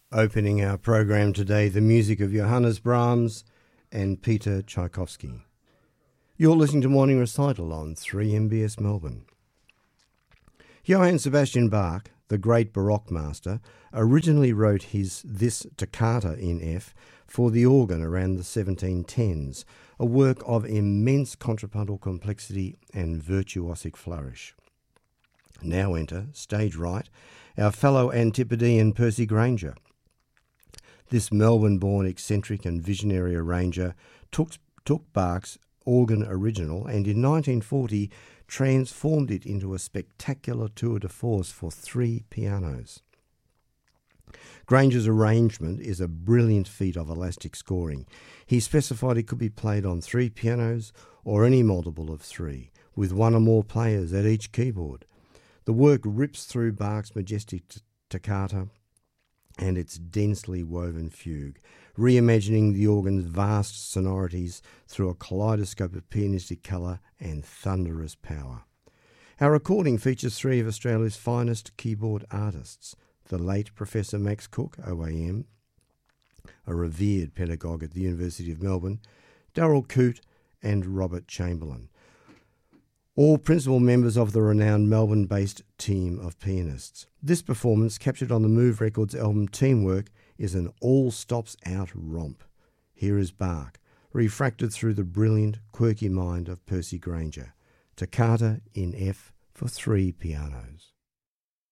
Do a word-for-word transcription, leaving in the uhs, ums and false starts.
Opening our program today, the music of Johannes Brahms and Peter Tchaikovsky. You're listening to Morning Recital on three M B S Melbourne. Johann Sebastian Bach, the great Baroque master, originally wrote his This Toccata in F for the organ around the seventeen tens, a work of immense contrapuntal complexity and virtuosic flourish. Now enter, stage right, our fellow Antipodean Percy Grainger. This Melbourne-born eccentric and visionary arranger took, took Bach's organ original and in nineteen forty transformed it into a spectacular tour de force for three pianos. Grainger's arrangement is a brilliant feat of elastic scoring. He specified it could be played on three pianos or any multiple of three, with one or more players at each keyboard. The work rips through Bach's majestic t- toccata and its densely woven fugue, reimagining the organ's vast sonorities through a kaleidoscope of pianistic colour and thunderous power. Our recording features three of Australia's finest keyboard artists, the late Professor Max Cook, O A M, a revered pedagogue at the University of Melbourne, Darryl Coote and Robert Chamberlain, all principal members of the renowned Melbourne-based team of pianists. This performance, captured on the Move Records album Teamwork, is an all-stops-out romp. Here is Bach, refracted through the brilliant, quirky mind of Percy Grainger. Toccata in F for three pianos.